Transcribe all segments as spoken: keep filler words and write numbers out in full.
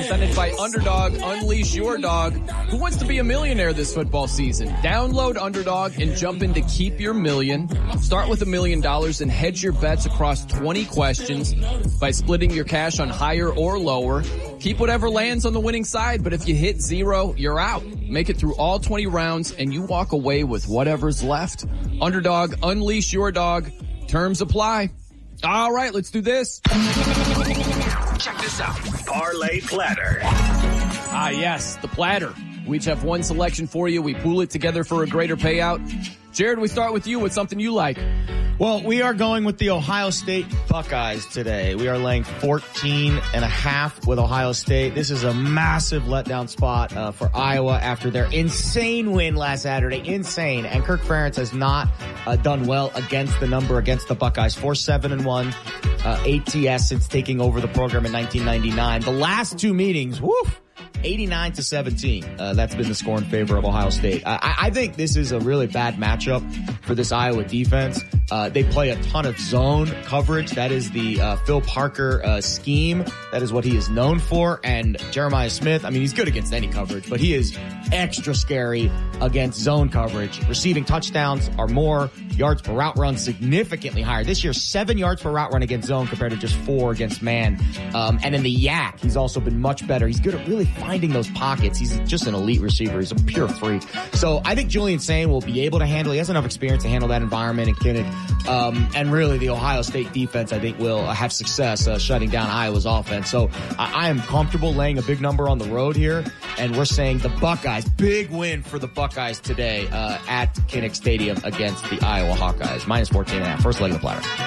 presented by Underdog. Unleash your dog. Who wants to be a millionaire this football season? Download Underdog and jump in to keep your million. Start with a million dollars and hedge your bets across twenty questions by splitting your cash on higher or lower. Keep whatever lands on the winning side, but if you hit zero, you're out. Make it through all twenty rounds and you walk away with whatever's left. Underdog, unleash your dog. Terms apply. All right, let's do this. Check this out. Parlay Platter. Ah, yes, the platter. We each have one selection for you. We pool it together for a greater payout. Jared, we start with you with something you like. Well, we are going with the Ohio State Buckeyes today. We are laying fourteen and a half with Ohio State. This is a massive letdown spot uh, for Iowa after their insane win last Saturday. Insane. And Kirk Ferentz has not uh, done well against the number against the Buckeyes. four seven and one uh, A T S since taking over the program in nineteen ninety-nine. The last two meetings, woof. eighty-nine to seventeen. Uh, that's been the score in favor of Ohio State. I, I think this is a really bad matchup for this Iowa defense. Uh, they play a ton of zone coverage. That is the uh, Phil Parker uh, scheme. That is what he is known for. And Jeremiah Smith, I mean, he's good against any coverage, but he is extra scary against zone coverage. Receiving touchdowns are more. Yards per route run significantly higher. This year, seven yards per route run against zone compared to just four against man. Um, and in the yak, he's also been much better. He's good at really finding those pockets. He's just an elite receiver. He's a pure freak. So I think Julian Sain will be able to handle, he has enough experience to handle that environment in Kinnick. Um, and really the Ohio State defense, I think, will have success uh, shutting down Iowa's offense. So I, I am comfortable laying a big number on the road here. And we're saying the Buckeyes, big win for the Buckeyes today uh, at Kinnick Stadium against the Iowa Hawkeyes. Minus fourteen and a half. First leg of the platter.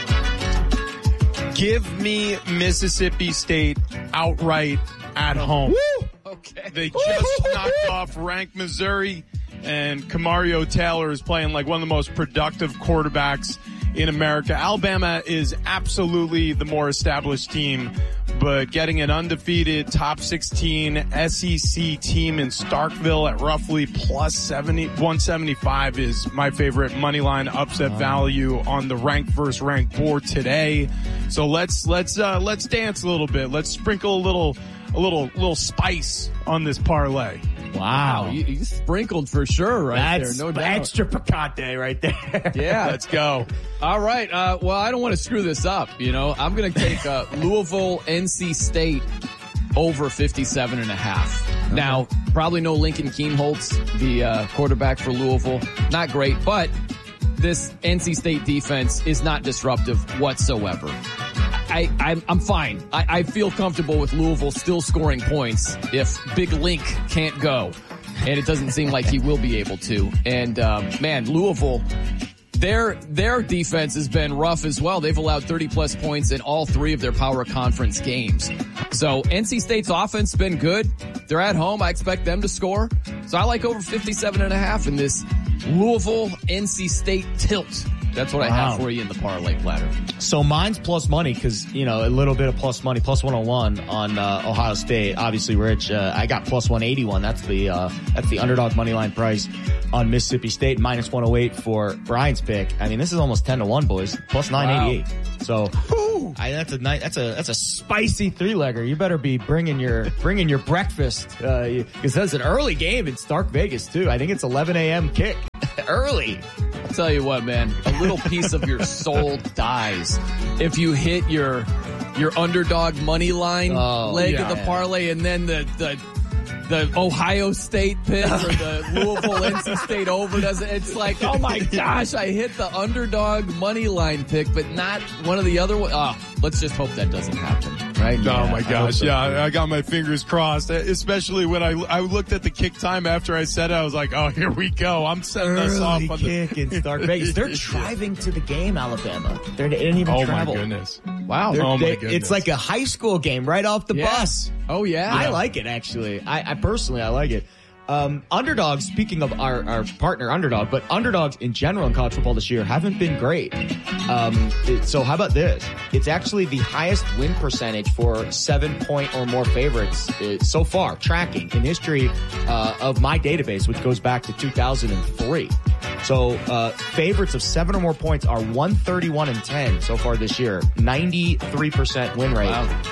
Give me Mississippi State outright at home. Woo! Okay. They just knocked off ranked Missouri, and Camario Taylor is playing like one of the most productive quarterbacks in America. Alabama is absolutely the more established team, but getting an undefeated top sixteen S E C team in Starkville at roughly plus seventy, one seventy-five is my favorite money line upset value on the ranked versus ranked board today. So let's, let's, uh, let's dance a little bit. Let's sprinkle a little, a little, little spice on this parlay. Wow, you, you sprinkled for sure right That's there, no doubt. Extra picante right there. Yeah, Let's go. All right. Uh, well, I don't want to screw this up. You know, I'm going to take uh, Louisville, N C State over fifty-seven and a half. Okay. Now, probably no Lincoln Kienholz, the uh, quarterback for Louisville. Not great, but this N C State defense is not disruptive whatsoever. I, I'm, I'm fine. I, I feel comfortable with Louisville still scoring points if Big Link can't go. And it doesn't seem like he will be able to. And, um, man, Louisville, their, their defense has been rough as well. They've allowed thirty plus points in all three of their power conference games. So N C State's offense has been good. They're at home. I expect them to score. So I like over fifty-seven and a half in this Louisville N C State tilt. That's what wow. I have for you in the parlay platter. So mine's plus money because, you know, a little bit of plus money, plus one oh one on uh, Ohio State. Obviously, Rich, uh, I got plus one eighty-one. That's the uh, that's the underdog money line price on Mississippi State. Minus one oh eight for Brian's pick. I mean, this is almost ten to one, boys. Plus nine eighty-eight. Wow. So I, that's a nice, that's a that's a spicy three legger. You better be bringing your bringing your breakfast because uh, that's an early game in Stark Vegas too. I think it's eleven a.m. kick. Early. I'll tell you what, man, a little piece of your soul dies if you hit your your underdog money line oh, leg yeah, of the yeah. parlay and then the the the Ohio State pick or the Louisville N C State over does it. It's like, oh my gosh, I hit the underdog money line pick, but not one of the other ones. Oh, let's just hope that doesn't happen. Right? Oh yeah, my gosh. So. Yeah, I got my fingers crossed, especially when I I looked at the kick time after I said it. I was like, oh, here we go. I'm setting Early us off on kick the in Stark Vegas. They're driving to the game, Alabama. They're, they didn't even oh travel. Oh my goodness. Wow. They're, oh my they, goodness. It's like a high school game right off the yeah. bus. Oh yeah. I like it actually. I, I personally, I like it. Um, underdogs, speaking of our, our partner Underdog, but underdogs in general in college football this year haven't been great. Um, it, so how about this? It's actually the highest win percentage for seven point or more favorites uh, so far, tracking in history uh, of my database, which goes back to two thousand three. So uh, favorites of seven or more points are one thirty-one and ten so far this year, ninety-three percent win rate. Wow.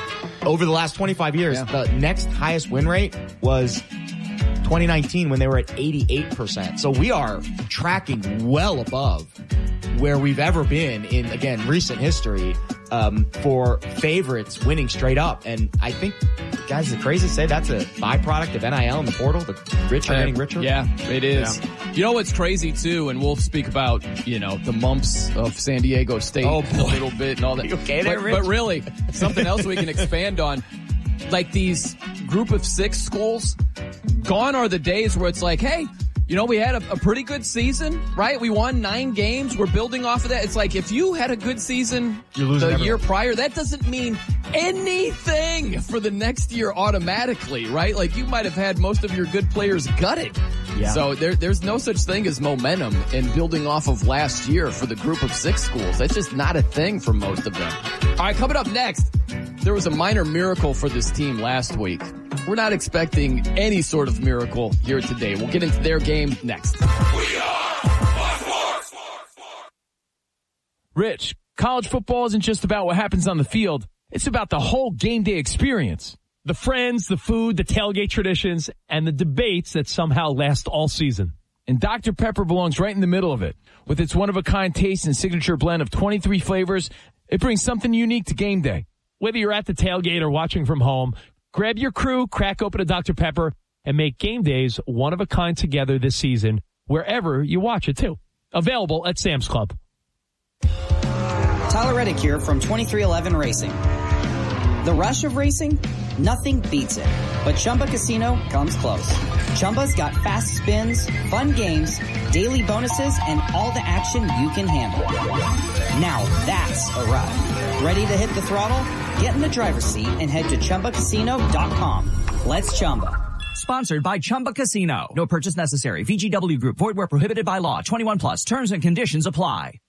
over the last twenty-five years, Yeah. the next highest win rate was twenty nineteen when they were at eighty-eight percent. So we are tracking well above where we've ever been in, again, recent history um, for favorites winning straight up. And I think, guys, the crazy say that's a byproduct of N I L and the portal. The rich are getting richer. Yeah, it is. Yeah. You know what's crazy too, and we'll speak about, you know, the mumps of San Diego State oh, a little bit and all that. You okay there, but, Rich? but really, something else we can expand on, like these group of six schools, gone are the days where it's like, hey, you know, we had a, a pretty good season, right? We won nine games. We're building off of that. It's like if you had a good season the year prior, that doesn't mean anything for the next year automatically, right? Like you might have had most of your good players gutted. Yeah. So there, there's no such thing as momentum in building off of last year for the group of six schools. That's just not a thing for most of them. All right, coming up next, there was a minor miracle for this team last week. We're not expecting any sort of miracle here today. We'll get into their game next. We are Rich, college football isn't just about what happens on the field. It's about the whole game day experience. The friends, the food, the tailgate traditions, and the debates that somehow last all season. And Doctor Pepper belongs right in the middle of it. With its one-of-a-kind taste and signature blend of twenty-three flavors, it brings something unique to game day. Whether you're at the tailgate or watching from home, grab your crew, crack open a Doctor Pepper, and make game days one-of-a-kind together this season, wherever you watch it, too. Available at Sam's Club. Tyler Reddick here from twenty-three eleven Racing. The rush of racing? Nothing beats it. But Chumba Casino comes close. Chumba's got fast spins, fun games, daily bonuses, and all the action you can handle. Now that's a ride. Ready to hit the throttle? Get in the driver's seat and head to Chumba Casino dot com. Let's Chumba. Sponsored by Chumba Casino. No purchase necessary. V G W Group. Void where prohibited by law. twenty-one plus. Terms and conditions apply.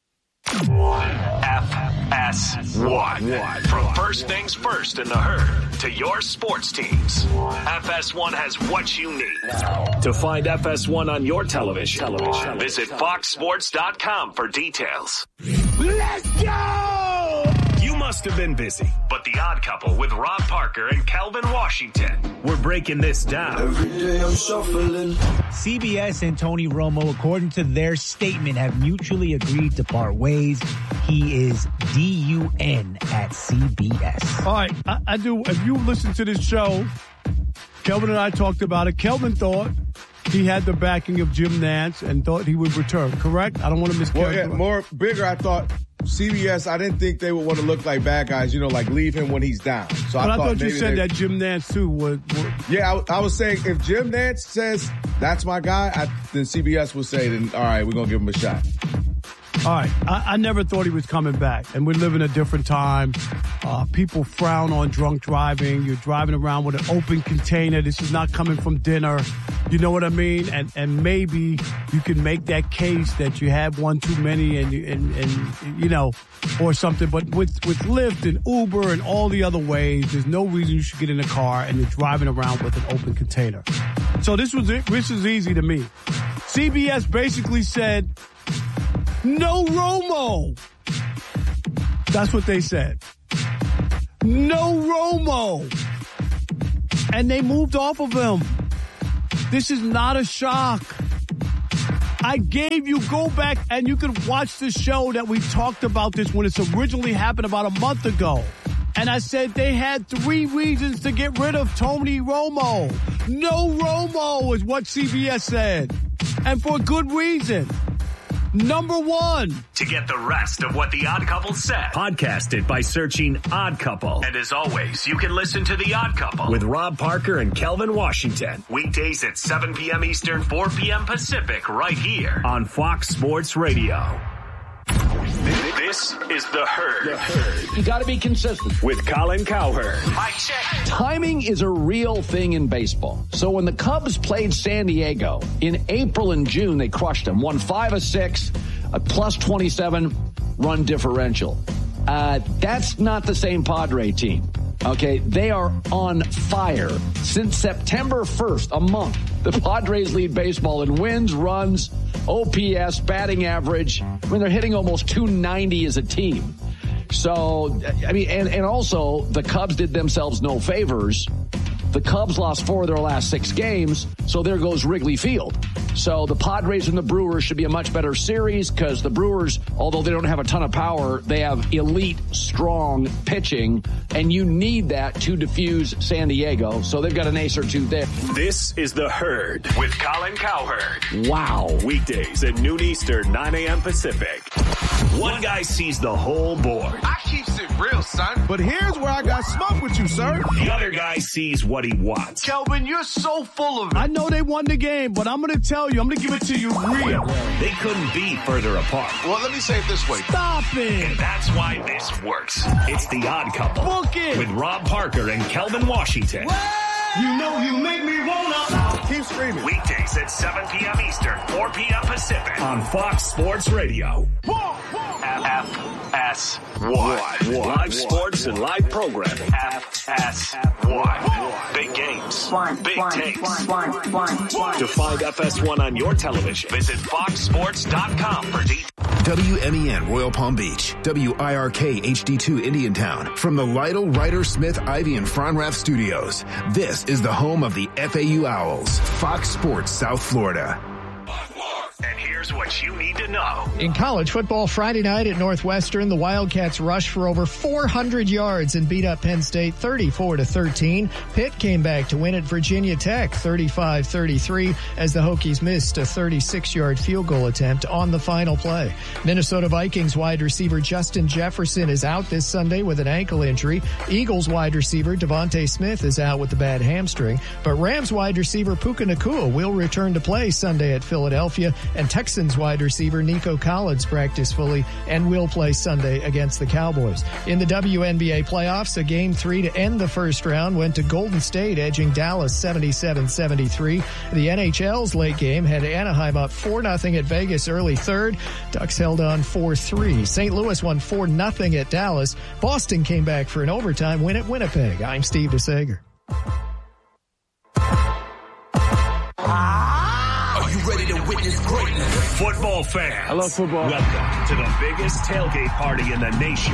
F S one. From first things first in the herd to your sports teams, F S one has what you need. To find F S one on your television, television. Visit fox sports dot com for details. Let's go! You must have been busy, but The Odd Couple with Rob Parker and Kelvin Washington, we're breaking this down. Every day I'm shuffling. C B S and Tony Romo, according to their statement, have mutually agreed to part ways. He is D U N at C B S. All right, I, I do. If you listen to this show, Kelvin and I talked about it. Kelvin thought he had the backing of Jim Nantz and thought he would return, correct? I don't want to mischaracterize. Well, yeah, more bigger, I thought C B S, I didn't think they would want to look like bad guys, you know, like leave him when he's down. So but I I thought, thought you maybe said they, that Jim Nantz, too, would. would Yeah, I, I was saying if Jim Nantz says that's my guy, I, then C B S will say, then, all right, we're going to give him a shot. All right. I, I never thought he was coming back. And we live in a different time. Uh, people frown on drunk driving. You're driving around with an open container. This is not coming from dinner. You know what I mean? And and maybe you can make that case that you had one too many and, you, and, and you know, or something. But with, with Lyft and Uber and all the other ways, there's no reason you should get in a car and you're driving around with an open container. So this was it. This is easy to me. C B S basically said, no Romo. That's what they said. No Romo. And they moved off of him. This is not a shock. I gave you, go back and you can watch the show that we talked about this when it's originally happened about a month ago. And I said they had three reasons to get rid of Tony Romo. No Romo is what C B S said. And for a good reason. Number one. To get the rest of what The Odd Couple said, podcast it by searching Odd Couple. And as always, you can listen to The Odd Couple with Rob Parker and Kelvin Washington. Weekdays at seven p.m. Eastern, four p.m. Pacific, right here on Fox Sports Radio. This is The Herd. The Herd. You got to be consistent. With Colin Cowherd. Mike check. Timing is a real thing in baseball. So when the Cubs played San Diego in April and June, they crushed them. Won five of six, a plus twenty-seven run differential. Uh, that's not the same Padre team. Okay, they are on fire. Since September first, a month, the Padres lead baseball in wins, runs, O P S, batting average. I mean, they're hitting almost two ninety as a team. So, I mean, and, and also the Cubs did themselves no favors. The Cubs lost four of their last six games, so there goes Wrigley Field. So the Padres and the Brewers should be a much better series because the Brewers, although they don't have a ton of power, they have elite, strong pitching, and you need that to diffuse San Diego. So they've got an ace or two there. This is The Herd with Colin Cowherd. Wow. Weekdays at noon Eastern, nine a.m. Pacific. One guy sees the whole board. I keeps it real, son. But here's where I got smoke with you, sir. The other guy sees what he wants. Kelvin, you're so full of it. I know they won the game, but I'm going to tell you, I'm going to give it to you real. They couldn't be further apart. Well, let me say it this way. Stop it. And that's why this works. It's The Odd Couple. Book it. With Rob Parker and Kelvin Washington. You know you make me wanna. Keep screaming. Weekdays at seven p.m. Eastern, four p.m. Pacific on Fox Sports Radio. F S one. Live sports and live programming. F S one. Big games. Big takes. To find F S one on your television, visit fox sports dot com for details. W M E N Royal Palm Beach, W I R K H D two Indiantown. From the Lytle, Ryder, Smith, Ivy, and Fronrath studios, this is the home of the F A U Owls, Fox Sports South Florida. And here's what you need to know. In college football Friday night at Northwestern, the Wildcats rushed for over four hundred yards and beat up Penn State thirty-four to thirteen. Pitt came back to win at Virginia Tech thirty-five thirty-three as the Hokies missed a thirty-six-yard field goal attempt on the final play. Minnesota Vikings wide receiver Justin Jefferson is out this Sunday with an ankle injury. Eagles wide receiver Devontae Smith is out with a bad hamstring, but Rams wide receiver Puka Nacua will return to play Sunday at Philadelphia. And Texans wide receiver Nico Collins practiced fully and will play Sunday against the Cowboys. In the W N B A playoffs, a game three to end the first round went to Golden State, edging Dallas seventy-seven seventy-three. The N H L's late game had Anaheim up four nothing at Vegas early third. Ducks held on four three. Saint Louis won four nothing at Dallas. Boston came back for an overtime win at Winnipeg. I'm Steve DeSager. Are you ready to witness greatness? Football fans. I love football. Welcome to the biggest tailgate party in the nation.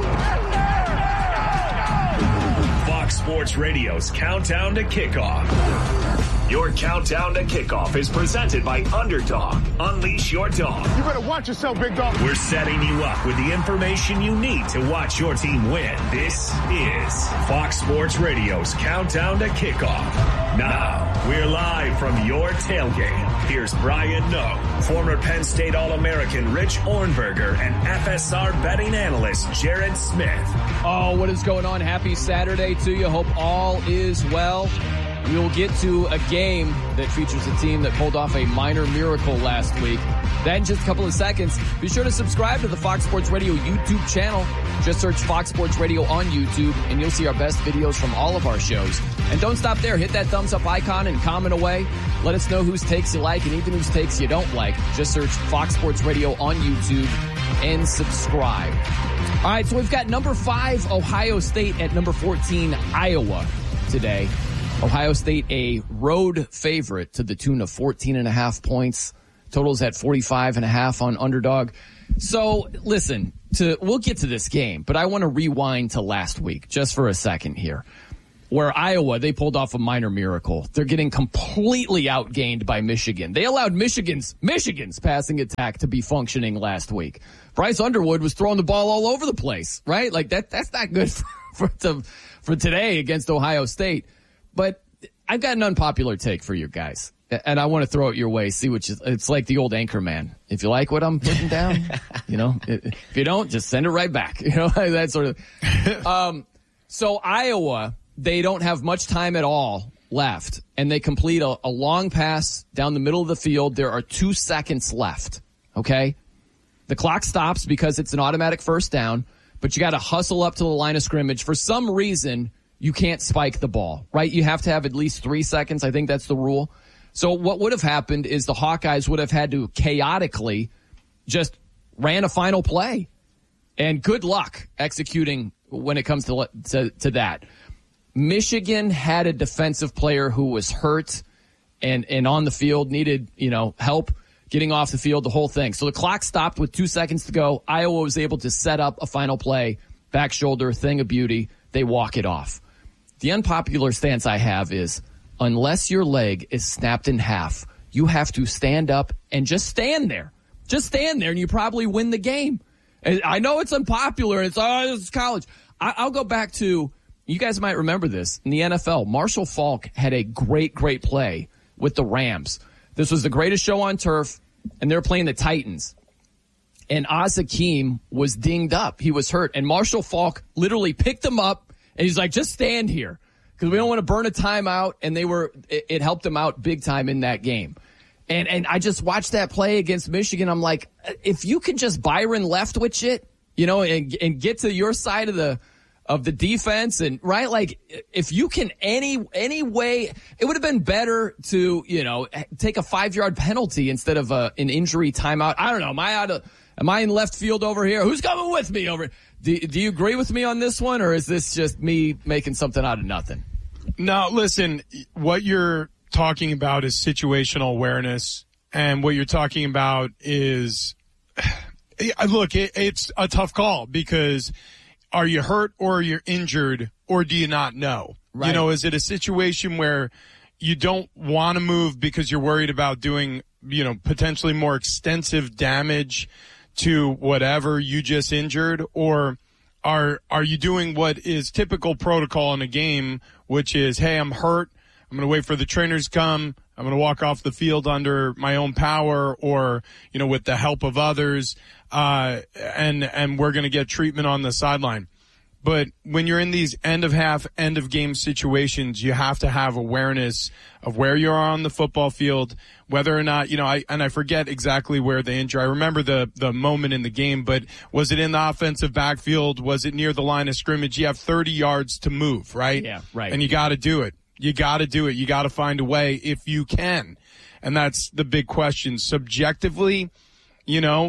Fox Sports Radio's Countdown to Kickoff. Your Countdown to Kickoff is presented by Underdog. Unleash your dog. You better watch yourself, big dog. We're setting you up with the information you need to watch your team win. This is Fox Sports Radio's Countdown to Kickoff. Now, we're live from your tailgate. Here's Brian Noe, former Penn State All-American Rich Ornberger, and F S R betting analyst Jared Smith. Oh, what is going on? Happy Saturday to you. Hope all is well. We will get to a game that features a team that pulled off a minor miracle last week. That in just a couple of seconds. Be sure to subscribe to the Fox Sports Radio YouTube channel. Just search Fox Sports Radio on YouTube, and you'll see our best videos from all of our shows. And don't stop there. Hit that thumbs up icon and comment away. Let us know whose takes you like and even whose takes you don't like. Just search Fox Sports Radio on YouTube and subscribe. All right, so we've got number five, Ohio State, at number fourteen, Iowa today. Ohio State, a road favorite to the tune of fourteen and a half points. Totals at forty-five and a half on Underdog. So listen, to, we'll get to this game, but I want to rewind to last week just for a second here, where Iowa, they pulled off a minor miracle. They're getting completely outgained by Michigan. They allowed Michigan's, Michigan's passing attack to be functioning last week. Bryce Underwood was throwing the ball all over the place, right? Like that, that's not good for, for, to, for today against Ohio State. But I've got an unpopular take for you guys, and I want to throw it your way. See what you, it's like the old anchor man. If you like what I'm putting down, you know, if you don't, just send it right back. You know, that sort of. Um, so Iowa, they don't have much time at all left, and they complete a, a long pass down the middle of the field. There are two seconds left. Okay, the clock stops because it's an automatic first down, but you got to hustle up to the line of scrimmage. For some reason, you can't spike the ball, right? You have to have at least three seconds. I think that's the rule. So what would have happened is the Hawkeyes would have had to chaotically just ran a final play. And good luck executing when it comes to, to, to that. Michigan had a defensive player who was hurt and, and on the field needed, you know, help. getting off the field, the whole thing. So the clock stopped with two seconds to go. Iowa was able to set up a final play, back shoulder, thing of beauty. They walk it off. The unpopular stance I have is unless your leg is snapped in half, you have to stand up and just stand there. Just stand there and you probably win the game. And I know it's unpopular and it's, oh, it's college. I, I'll go back to, you guys might remember this, in the N F L, Marshall Faulk had a great, great play with the Rams. This was the greatest show on turf, and they were playing the Titans. And Oz Hakeem was dinged up. He was hurt. And Marshall Faulk literally picked him up, and he's like, just stand here because we don't want to burn a timeout. And they were, it, it helped them out big time in that game. And and I just watched that play against Michigan. I'm like, if you can just Byron Leftwich it, you know, and and get to your side of the of the defense, and right, like if you can any any way, it would have been better to, you know, take a five yard penalty instead of a, an injury timeout. I don't know. Am I out of? Am I in left field over here? Who's coming with me over? Do, do you agree with me on this one, or is this just me making something out of nothing? No, listen. What you're talking about is situational awareness, and what you're talking about is, look, it, it's a tough call because are you hurt or are you injured or do you not know? Right. You know, is it a situation where you don't want to move because you're worried about doing, you know, potentially more extensive damage to whatever you just injured, or are are you doing what is typical protocol in a game, which is, hey, I'm hurt. I'm going to wait for the trainers to come. I'm going to walk off the field under my own power or, you know, with the help of others. Uh, and, and we're going to get treatment on the sideline. But when you're in these end of half, end of game situations, you have to have awareness of where you are on the football field, whether or not, you know, I, and I forget exactly where the injury, I remember the, the moment in the game, but was it in the offensive backfield? Was it near the line of scrimmage? You have thirty yards to move, right? Yeah, right. And you got to do it. You got to do it. You got to find a way if you can. And that's the big question. Subjectively, you know,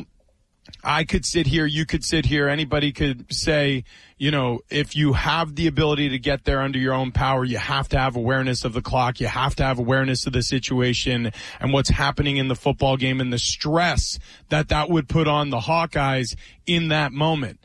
I could sit here, you could sit here, anybody could say, you know, if you have the ability to get there under your own power, you have to have awareness of the clock. You have to have awareness of the situation and what's happening in the football game and the stress that that would put on the Hawkeyes in that moment.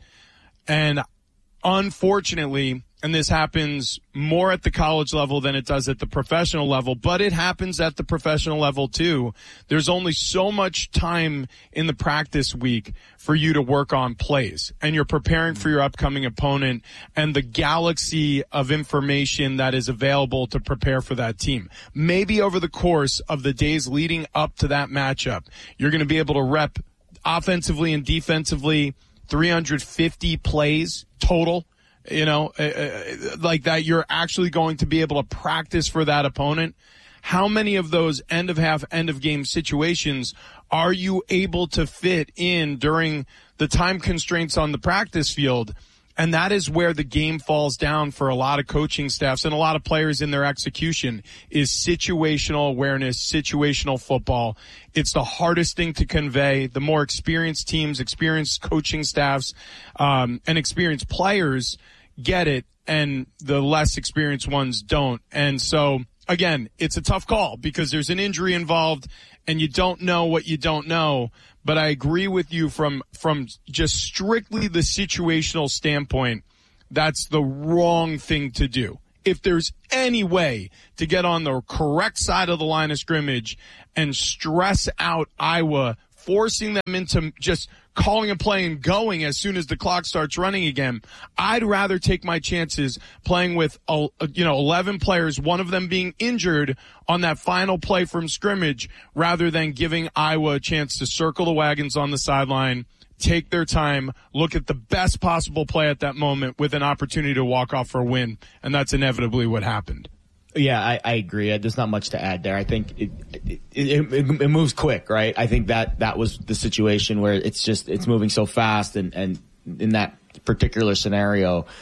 And unfortunately, and this happens more at the college level than it does at the professional level, but it happens at the professional level too. There's only so much time in the practice week for you to work on plays, and you're preparing for your upcoming opponent and the galaxy of information that is available to prepare for that team. Maybe over the course of the days leading up to that matchup, you're going to be able to rep offensively and defensively three hundred fifty plays total. You know, uh, like that, you're actually going to be able to practice for that opponent. How many of those end of half, end of game situations are you able to fit in during the time constraints on the practice field? And that is where the game falls down for a lot of coaching staffs and a lot of players in their execution is situational awareness, situational football. It's the hardest thing to convey. The more experienced teams, experienced coaching staffs, um, and experienced players get it, and the less experienced ones don't. And so, again, it's a tough call because there's an injury involved and you don't know what you don't know. But I agree with you from, from just strictly the situational standpoint. That's the wrong thing to do. If there's any way to get on the correct side of the line of scrimmage and stress out Iowa, forcing them into just calling a play and going as soon as the clock starts running again, I'd rather take my chances playing with, uh, you know, eleven players, one of them being injured on that final play from scrimmage, rather than giving Iowa a chance to circle the wagons on the sideline, take their time, look at the best possible play at that moment with an opportunity to walk off for a win. And that's inevitably what happened. Yeah, I, I agree. There's not much to add there. I think it it, it it it moves quick, right? I think that that was the situation where it's just it's moving so fast, and and in that particular scenario,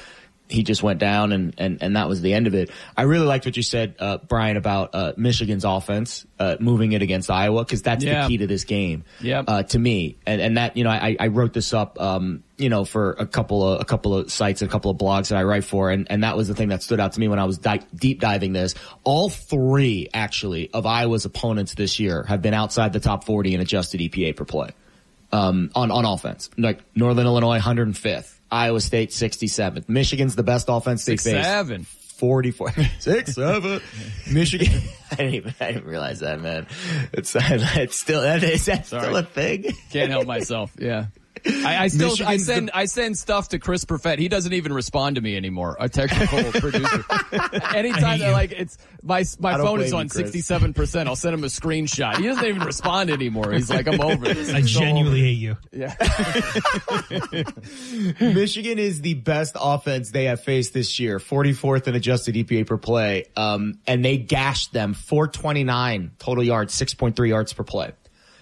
he just went down, and, and, and that was the end of it. I really liked what you said, uh, Brian, about uh, Michigan's offense, uh, moving it against Iowa, because that's yeah. the key to this game, yep. uh, to me. And, and that, you know, I, I wrote this up, um, you know, for a couple of, a couple of sites, a couple of blogs that I write for. And, and that was the thing that stood out to me when I was di- deep diving this. All three, actually, of Iowa's opponents this year have been outside the top forty in adjusted E P A per play, um, on, on offense. Like Northern Illinois, one hundred fifth. Iowa State, sixty-seventh. Michigan's the best offense they Six, faced. seven. forty-four. Six, seven. Michigan. I didn't even, I didn't realize that, man. It's, it's still, is that Sorry. still a thing? Can't help myself. Yeah. I, I still, I send, the, I send stuff to Chris Perfett. He doesn't even respond to me anymore. A technical producer. Anytime that like it's my my phone is on sixty-seven percent, I'll send him a screenshot. He doesn't even respond anymore. He's like, I'm over this. I genuinely hate you. Yeah. Michigan is the best offense they have faced this year, forty-fourth in adjusted E P A per play, um, and they gashed them four twenty-nine total yards, six point three yards per play.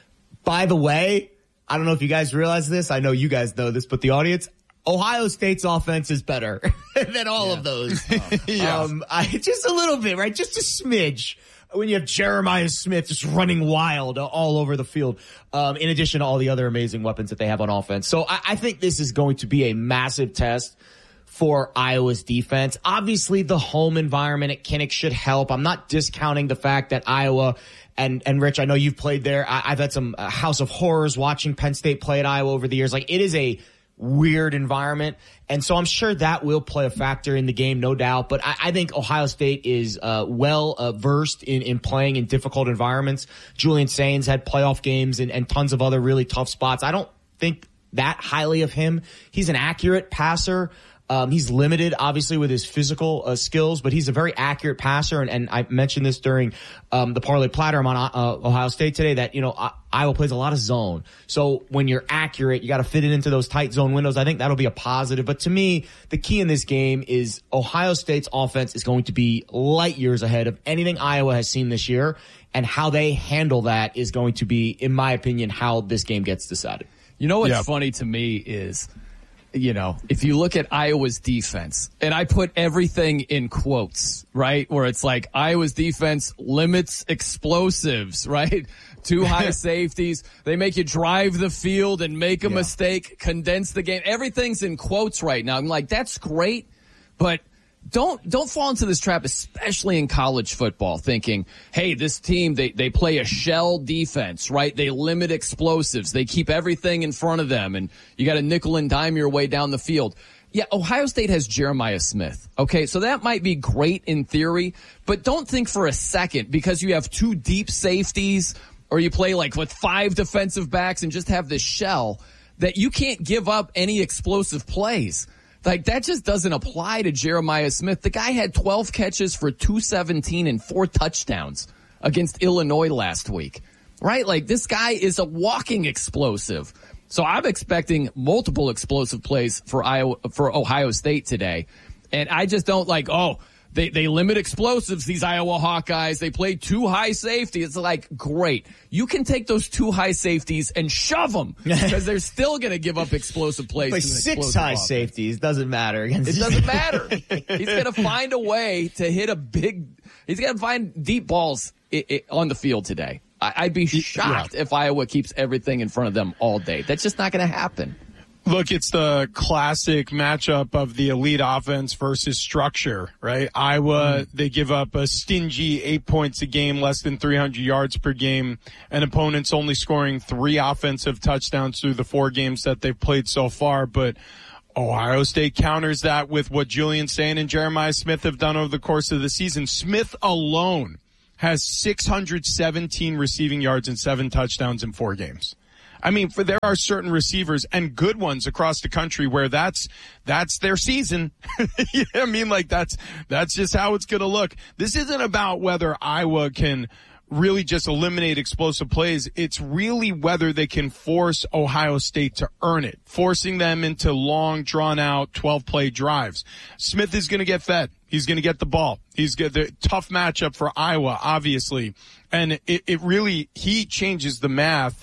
By the way, I don't know if you guys realize this. I know you guys know this, but the audience, Ohio State's offense is better than all yeah. of those. Oh. yeah. Um, I, just a little bit, right? Just a smidge. When you have Jeremiah Smith just running wild all over the field, um, in addition to all the other amazing weapons that they have on offense. So I, I think this is going to be a massive test for Iowa's defense. Obviously, the home environment at Kinnick should help. I'm not discounting the fact that Iowa and, and Rich, I know you've played there. I, I've had some uh, House of Horrors watching Penn State play at Iowa over the years. Like, it is a weird environment. And so I'm sure that will play a factor in the game, no doubt. But I, I think Ohio State is uh, well uh, versed in, in playing in difficult environments. Julian Sains had playoff games and, and tons of other really tough spots. I don't think that highly of him. He's an accurate passer. Um, he's limited, obviously, with his physical uh, skills, but he's a very accurate passer. And, and I mentioned this during um, the Parlay Platter on uh, Ohio State today that, you know, I, Iowa plays a lot of zone. So when you're accurate, you got to fit it into those tight zone windows. I think that'll be a positive. But to me, the key in this game is Ohio State's offense is going to be light years ahead of anything Iowa has seen this year. And how they handle that is going to be, in my opinion, how this game gets decided. You know what's yeah. funny to me is, you know, if you look at Iowa's defense, and I put everything in quotes, right? Where it's like Iowa's defense limits explosives, right? Two high safeties. They make you drive the field and make a yeah. mistake, condense the game. Everything's in quotes right now. I'm like, that's great, but Don't don't fall into this trap, especially in college football, thinking, hey, this team, they, they play a shell defense, right? They limit explosives. They keep everything in front of them, and you got to nickel and dime your way down the field. Yeah, Ohio State has Jeremiah Smith. Okay, so that might be great in theory, but don't think for a second because you have two deep safeties or you play like with five defensive backs and just have this shell that you can't give up any explosive plays. Like, that just doesn't apply to Jeremiah Smith. The guy had twelve catches for two seventeen and four touchdowns against Illinois last week, right? Like, this guy is a walking explosive. So I'm expecting multiple explosive plays for Iowa, for Ohio State today. And I just don't like, oh, they, they limit explosives, these Iowa Hawkeyes. They play two high safety. It's like, great. You can take those two high safeties and shove them because they're still going to give up explosive plays. Like six high offense. Safeties. Doesn't matter. It doesn't matter. He's going to find a way to hit a big, he's going to find deep balls I- I- on the field today. I- I'd be shocked yeah. if Iowa keeps everything in front of them all day. That's just not going to happen. Look, it's the classic matchup of the elite offense versus structure, right? Iowa, mm. they give up a stingy eight points a game, less than three hundred yards per game, and opponents only scoring three offensive touchdowns through the four games that they've played so far. But Ohio State counters that with what Julian Sain and Jeremiah Smith have done over the course of the season. Smith alone has six hundred seventeen receiving yards and seven touchdowns in four games. I mean, for there are certain receivers and good ones across the country where that's that's their season. You know what I mean? Like, that's that's just how it's going to look. This isn't about whether Iowa can really just eliminate explosive plays. It's really whether they can force Ohio State to earn it, forcing them into long, drawn-out twelve-play drives. Smith is going to get fed. He's going to get the ball. He's got the tough matchup for Iowa, obviously. And it, it really, he changes the math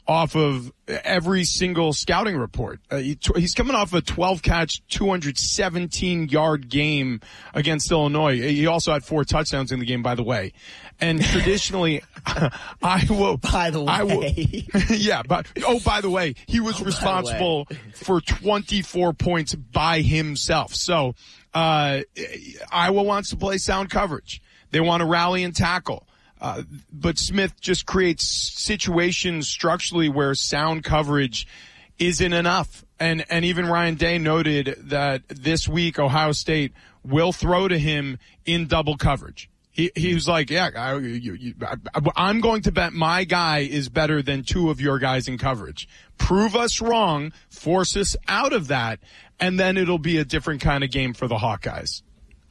off of every single scouting report. Uh, he, he's coming off a twelve catch, two hundred seventeen yard game against Illinois. He also had four touchdowns in the game, by the way. And traditionally, Iowa. By the way. Iowa, yeah, but, oh, by the way, he was oh, responsible for twenty-four points by himself. So, uh, Iowa wants to play sound coverage. They want to rally and tackle. Uh, but Smith just creates situations structurally where sound coverage isn't enough. And, and even Ryan Day noted that this week Ohio State will throw to him in double coverage. He, he was like, yeah, I, you, you, I, I'm going to bet my guy is better than two of your guys in coverage. Prove us wrong, force us out of that, and then it'll be a different kind of game for the Hawkeyes.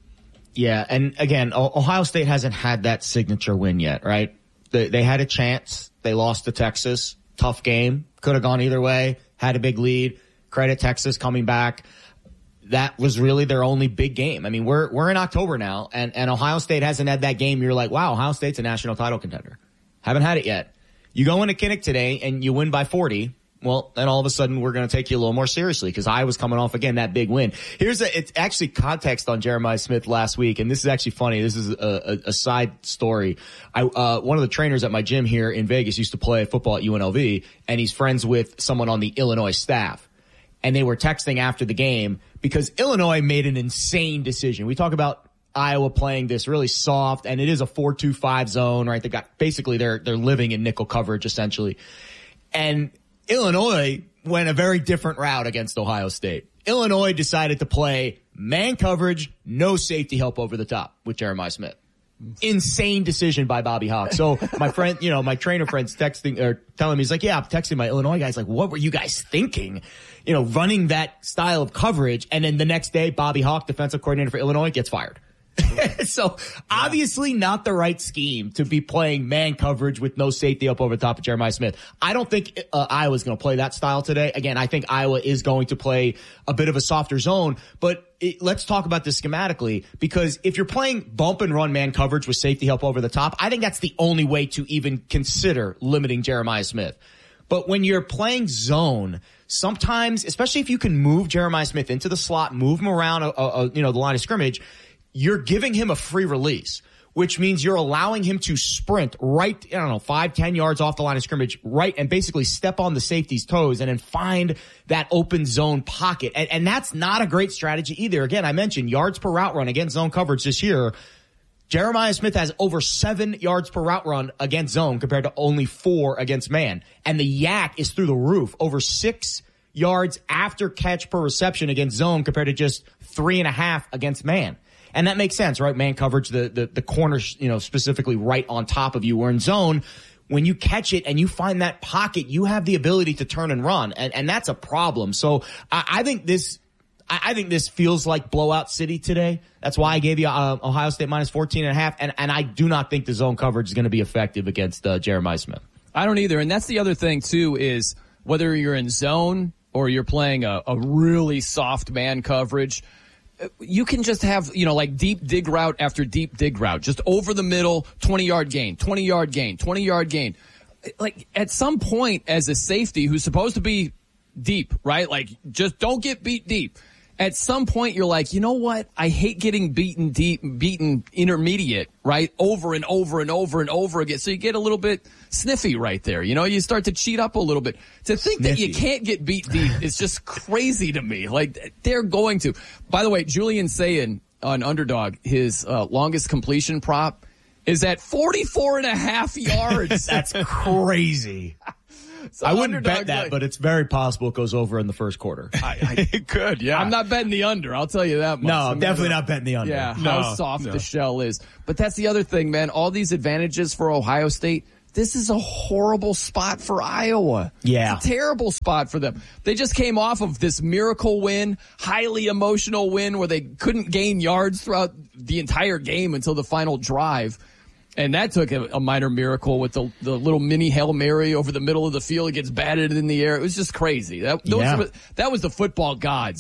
Yeah, and again, Ohio State hasn't had that signature win yet, right? They, they had a chance. They lost to Texas. Tough game. Could have gone either way. Had a big lead. Credit Texas coming back. That was really their only big game. I mean, we're we're in October now, and, and Ohio State hasn't had that game. You're like, wow, Ohio State's a national title contender. Haven't had it yet. You go into Kinnick today, and you win by forty. Well, then all of a sudden we're going to take you a little more seriously because I was coming off again that big win. Here's a, it's actually context on Jeremiah Smith last week, and this is actually funny. This is a, a, a side story. I, uh, one of the trainers at my gym here in Vegas used to play football at U N L V, and he's friends with someone on the Illinois staff. And they were texting after the game because Illinois made an insane decision. We talk about Iowa playing this really soft, and it is a four two five zone, right? They got basically they're they're living in nickel coverage essentially, and Illinois went a very different route against Ohio State. Illinois decided to play man coverage, no safety help over the top with Jeremiah Smith. Insane decision by Bobby Hawk. So my friend, you know, my trainer friend's texting or telling me, he's like, yeah, I'm texting my Illinois guys. Like, what were you guys thinking? You know, running that style of coverage. And then the next day, Bobby Hawk, defensive coordinator for Illinois, gets fired. So obviously not the right scheme to be playing man coverage with no safety up over the top of Jeremiah Smith. I don't think uh, Iowa's going to play that style today. Again, I think Iowa is going to play a bit of a softer zone, but it, let's talk about this schematically, because if you're playing bump and run man coverage with safety help over the top, I think that's the only way to even consider limiting Jeremiah Smith. But when you're playing zone, sometimes, especially if you can move Jeremiah Smith into the slot, move him around, a, a, you know, the line of scrimmage, you're giving him a free release, which means you're allowing him to sprint right, I don't know, five, ten yards off the line of scrimmage, right, and basically step on the safety's toes and then find that open zone pocket. And, and that's not a great strategy either. Again, I mentioned yards per route run against zone coverage this year. Jeremiah Smith has over seven yards per route run against zone compared to only four against man. And the yak is through the roof, over six yards after catch per reception against zone compared to just three and a half against man. And that makes sense, right? Man coverage, the, the, the corners, you know, specifically right on top of you. We're in zone. When you catch it and you find that pocket, you have the ability to turn and run. And, and that's a problem. So I, I think this, I, I think this feels like blowout city today. That's why I gave you uh, Ohio State minus fourteen and a half. And, and I do not think the zone coverage is going to be effective against uh, Jeremiah Smith. I don't either. And that's the other thing too, is whether you're in zone or you're playing a, a really soft man coverage, you can just have, you know, like deep dig route after deep dig route, just over the middle, twenty yard gain, twenty yard gain, twenty yard gain. Like at some point as a safety who's supposed to be deep, right? Like just don't get beat deep. At some point you're like, you know what? I hate getting beaten deep, beaten intermediate, right? Over and over and over and over again. So you get a little bit sniffy right there. You know, you start to cheat up a little bit. To think sniffy. That you can't get beat deep is just crazy to me. Like they're going to. By the way, Julian Sayin on Underdog, his uh, longest completion prop is at forty-four and a half yards. That's crazy. So I wouldn't bet that, like, but it's very possible it goes over in the first quarter. I, I, it could, yeah. I'm not betting the under. I'll tell you that much. No, I'm definitely not betting the under. Yeah, no, how soft no. the shell is. But that's the other thing, man. All these advantages for Ohio State. This is a horrible spot for Iowa. Yeah. It's a terrible spot for them. They just came off of this miracle win, highly emotional win where they couldn't gain yards throughout the entire game until the final drive. And that took a, a minor miracle with the, the little mini Hail Mary over the middle of the field. It gets batted in the air. It was just crazy. That, those yeah. were, that was the football gods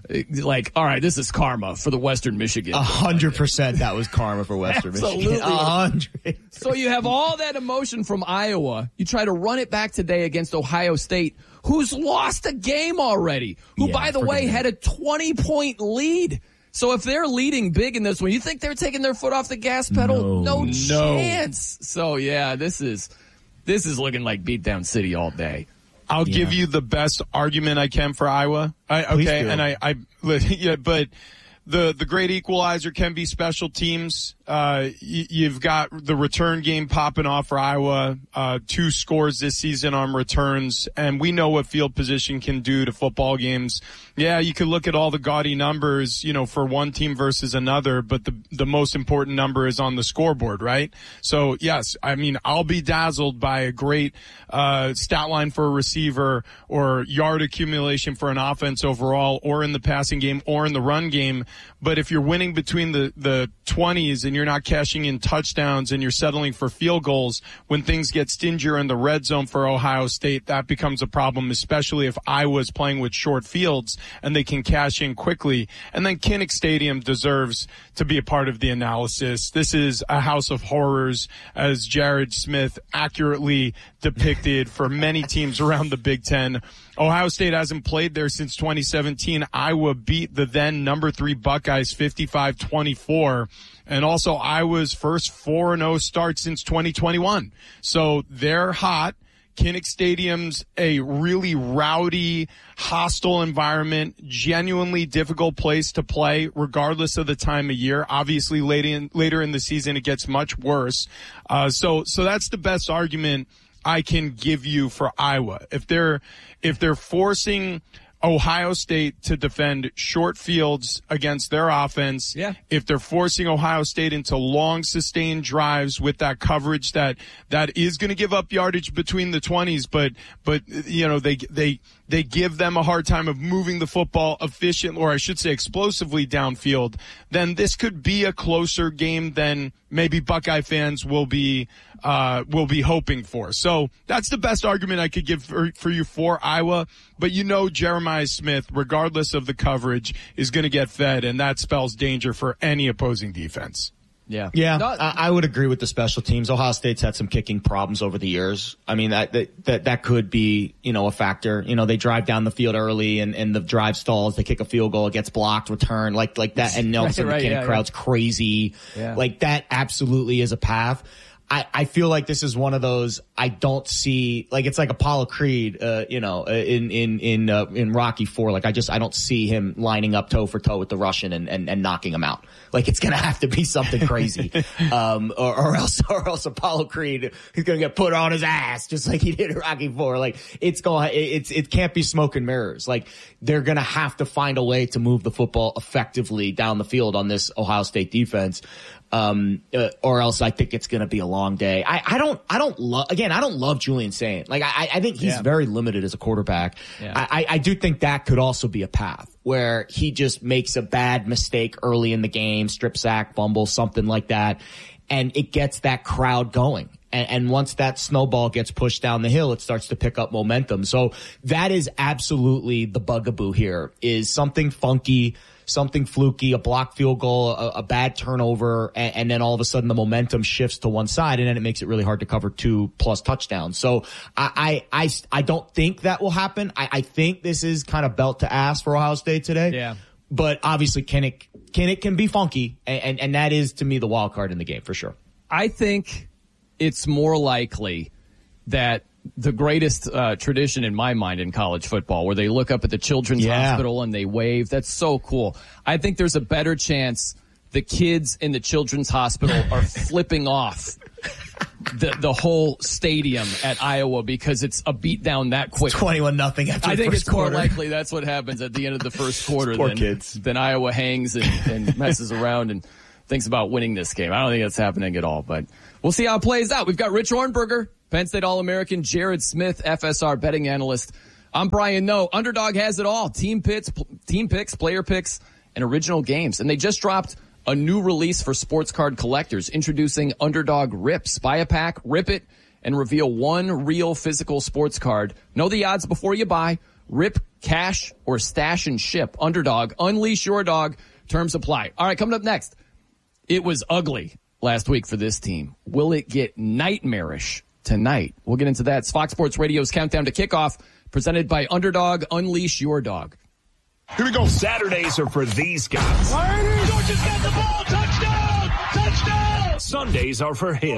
like, all right, this is karma for the Western Michigan. A hundred percent that was karma for Western Michigan. A hundred. So you have all that emotion from Iowa. You try to run it back today against Ohio State, who's lost a game already, who, yeah, by the way, had a twenty-point lead. So if they're leading big in this one, you think they're taking their foot off the gas pedal? No, no chance. So, yeah, this is this is looking like beatdown city all day. I'll yeah. give you the best argument I can for Iowa. I, okay, and I, I, yeah, but the the great equalizer can be special teams. Uh, y- you've got the return game popping off for Iowa. Uh, two scores this season on returns, and we know what field position can do to football games. Yeah, you could look at all the gaudy numbers, you know, for one team versus another, but the the most important number is on the scoreboard, right? So yes, I mean, I'll be dazzled by a great uh stat line for a receiver or yard accumulation for an offense overall, or in the passing game or in the run game. But if you're winning between the the twenties and you're not cashing in touchdowns and you're settling for field goals, when things get stingier in the red zone for Ohio State, that becomes a problem, especially if Iowa's playing with short fields and they can cash in quickly. And then Kinnick Stadium deserves to be a part of the analysis. This is a house of horrors, as Jared Smith accurately depicted for many teams around the Big Ten. Ohio State hasn't played there since twenty seventeen. Iowa beat the then number three Buckeyes fifty-five twenty-four. And also Iowa's first four and oh start since twenty twenty-one. So they're hot. Kinnick Stadium's a really rowdy, hostile environment, genuinely difficult place to play regardless of the time of year. Obviously later in, later in the season it gets much worse. Uh, so, so that's the best argument I can give you for Iowa. If they're, if they're forcing Ohio State to defend short fields against their offense, yeah. if they're forcing Ohio State into long sustained drives with that coverage that, that is going to give up yardage between the twenties, but, but, you know, they, they, they give them a hard time of moving the football efficient, or I should say explosively downfield, then this could be a closer game than maybe Buckeye fans will be, uh, will be hoping for. So that's the best argument I could give for, for you for Iowa. But you know, Jeremiah Smith, regardless of the coverage, is going to get fed, and that spells danger for any opposing defense. Yeah. Yeah, I, I would agree with the special teams. Ohio State's had some kicking problems over the years. I mean, that, that, that, that could be, you know, a factor. You know, they drive down the field early and, and the drive stalls, they kick a field goal, it gets blocked, return, like, like that. And all of a sudden right, the yeah, crowd's yeah. crazy. Yeah. Like that absolutely is a path. I, I feel like this is one of those I don't see, like it's like Apollo Creed, uh, you know, in, in, in, uh, in Rocky four. Like I just, I don't see him lining up toe for toe with the Russian and, and, and knocking him out. Like it's gonna have to be something crazy. um, or, or else, or else Apollo Creed, he's gonna get put on his ass just like he did in Rocky four. Like it's going, it's, it can't be smoke and mirrors. Like they're gonna have to find a way to move the football effectively down the field on this Ohio State defense. Um, uh, or else I think it's going to be a long day. I, I don't, I don't love, again, I don't love Julian Saint. Like, I, I think he's yeah. very limited as a quarterback. Yeah. I, I do think that could also be a path where he just makes a bad mistake early in the game, strip sack, fumble, something like that. And it gets that crowd going. And, and once that snowball gets pushed down the hill, it starts to pick up momentum. So that is absolutely the bugaboo here, is something funky, something fluky, a blocked field goal, a, a bad turnover, and, and then all of a sudden the momentum shifts to one side, and then it makes it really hard to cover two plus touchdowns. So I, I, I, I don't think that will happen. I, I think this is kind of belt to ass for Ohio State today. Yeah. But obviously Kinnick, Kinnick can be funky, and, and, and that is to me the wild card in the game for sure. I think it's more likely that the greatest uh, tradition in my mind in college football, where they look up at the Children's yeah. Hospital and they wave. That's so cool. I think there's a better chance the kids in the Children's Hospital are flipping off the the whole stadium at Iowa because it's a beat down that quick. twenty-one nothing after I the think first it's more quarter. likely that's what happens at the end of the first quarter. Poor than, kids. Then Iowa hangs and, and messes around and thinks about winning this game. I don't think that's happening at all, but we'll see how it plays out. We've got Rich Hornberger, Penn State All-American, Jared Smith, F S R betting analyst. I'm Brian Noe. Underdog has it all. Team picks, team picks, player picks, and original games. And they just dropped a new release for sports card collectors, introducing Underdog Rips. Buy a pack, rip it, and reveal one real physical sports card. Know the odds before you buy. Rip, cash, or stash and ship. Underdog. Unleash your dog. Terms apply. All right, coming up next. It was ugly last week for this team. Will it get nightmarish tonight? We'll get into that. It's Fox Sports Radio's Countdown to Kickoff, presented by Underdog. Unleash your dog. Here we go. Saturdays are for these guys. Georgia's got the ball. Touchdown! Touchdown! Sundays are for him.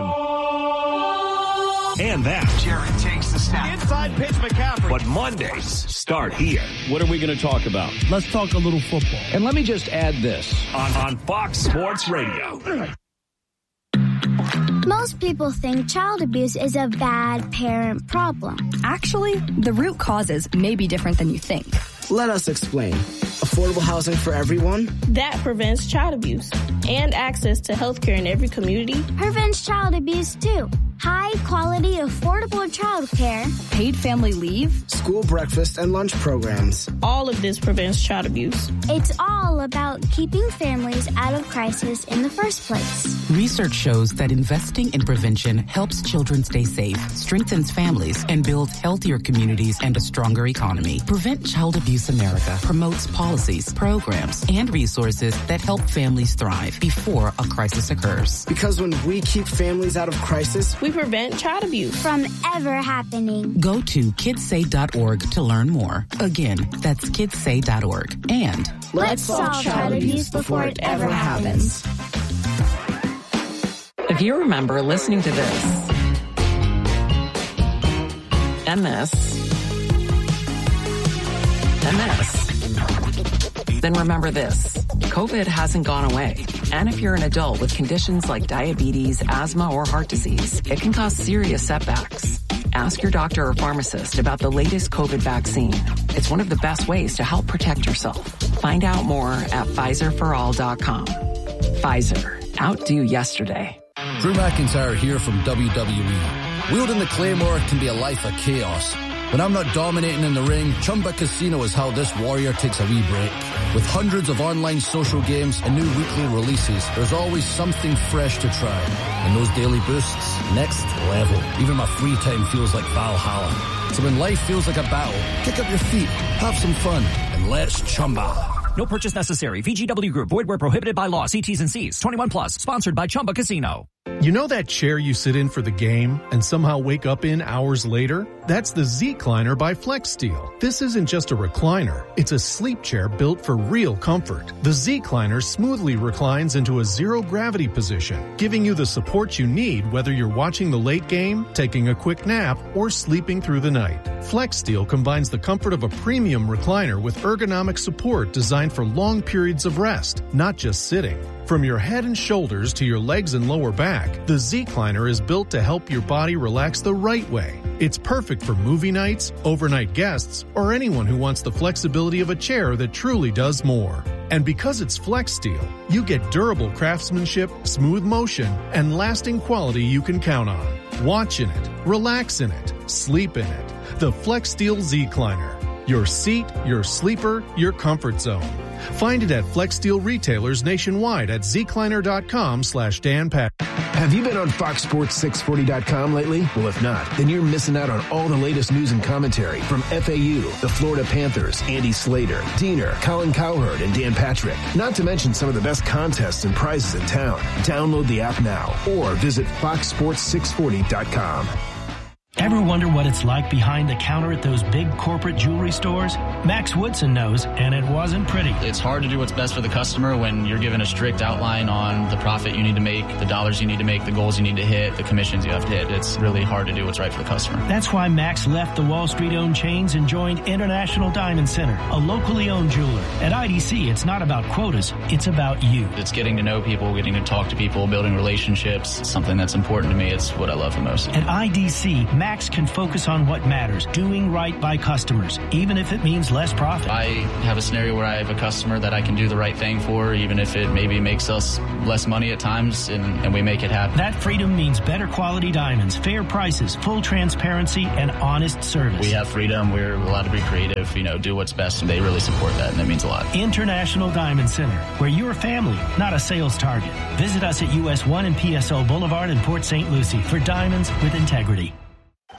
And that. Jared takes the snap. Inside pitch McCaffrey. But Mondays start here. What are we going to talk about? Let's talk a little football. And let me just add this. On, on Fox Sports Radio. Most people think child abuse is a bad parent problem. Actually, the root causes may be different than you think. Let us explain. Affordable housing for everyone? That prevents child abuse and access to health care in every community. Prevents child abuse, too. High quality, affordable child care. Paid family leave. School breakfast and lunch programs. All of this prevents child abuse. It's all about keeping families out of crisis in the first place. Research shows that investing in prevention helps children stay safe, strengthens families, and builds healthier communities and a stronger economy. Prevent Child Abuse America promotes policies, programs, and resources that help families thrive before a crisis occurs. Because when we keep families out of crisis, we prevent child abuse from ever happening. Go to kids say dot org to learn more. Again, that's kids say dot org. And let's solve child abuse before it ever happens. If you remember listening to this and this and this, then remember this. COVID hasn't gone away. And if you're an adult with conditions like diabetes, asthma, or heart disease, it can cause serious setbacks. Ask your doctor or pharmacist about the latest COVID vaccine. It's one of the best ways to help protect yourself. Find out more at Pfizer for all dot com. Pfizer. Outdo yesterday. Drew McIntyre here from W W E. Wielding the Claymore can be a life of chaos. When I'm not dominating in the ring, Chumba Casino is how this warrior takes a wee break. With hundreds of online social games and new weekly releases, there's always something fresh to try. And those daily boosts, next level. Even my free time feels like Valhalla. So when life feels like a battle, kick up your feet, have some fun, and let's Chumba. No purchase necessary. V G W Group. Void where prohibited by law. See T's and C's. twenty-one plus. Sponsored by Chumba Casino. You know that chair you sit in for the game and somehow wake up in hours later? That's the Z-Cliner by FlexSteel. This isn't just a recliner. It's a sleep chair built for real comfort. The Z-Cliner smoothly reclines into a zero-gravity position, giving you the support you need whether you're watching the late game, taking a quick nap, or sleeping through the night. FlexSteel combines the comfort of a premium recliner with ergonomic support designed for long periods of rest, not just sitting. From your head and shoulders to your legs and lower back, the Z-Cliner is built to help your body relax the right way. It's perfect for movie nights, overnight guests, or anyone who wants the flexibility of a chair that truly does more. And because it's FlexSteel, you get durable craftsmanship, smooth motion, and lasting quality you can count on. Watch in it, relax in it, sleep in it. The FlexSteel Z-Cliner. Your seat, your sleeper, your comfort zone. Find it at FlexSteel retailers nationwide at zcliner.com slash Dan Pat. Have you been on Fox Sports six forty dot com lately? Well, if not, then you're missing out on all the latest news and commentary from F A U, the Florida Panthers, Andy Slater, Diener, Colin Cowherd, and Dan Patrick. Not to mention some of the best contests and prizes in town. Download the app now or visit fox sports six forty dot com. Ever wonder what it's like behind the counter at those big corporate jewelry stores? Max Woodson knows, and it wasn't pretty. It's hard to do what's best for the customer when you're given a strict outline on the profit you need to make, the dollars you need to make, the goals you need to hit, the commissions you have to hit. It's really hard to do what's right for the customer. That's why Max left the Wall Street-owned chains and joined International Diamond Center, a locally owned jeweler. At I D C, it's not about quotas, it's about you. It's getting to know people, getting to talk to people, building relationships. It's something that's important to me. It's what I love the most. At I D C, Max can focus on what matters, doing right by customers, even if it means less profit. I have a scenario where I have a customer that I can do the right thing for, even if it maybe makes us less money at times, and, and we make it happen. That freedom means better quality diamonds, fair prices, full transparency, and honest service. We have freedom. We're allowed to be creative, you know, do what's best, and they really support that, and that means a lot. International Diamond Center, where you're a family, not a sales target. Visit us at U S one and P S O Boulevard in Port Saint Lucie for diamonds with integrity.